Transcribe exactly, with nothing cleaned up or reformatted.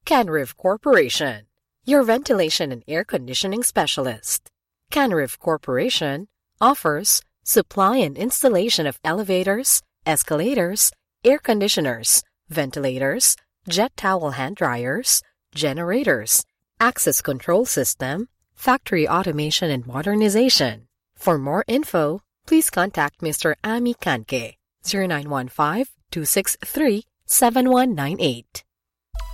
Canriv Corporation, your ventilation and air conditioning specialist. Canriv Corporation offers supply and installation of elevators, escalators, air conditioners, ventilators, jet towel hand dryers, generators, access control system, factory automation and modernization. For more info, please contact Mister Ami Kanke, zero nine one five, two six three, seven one nine eight.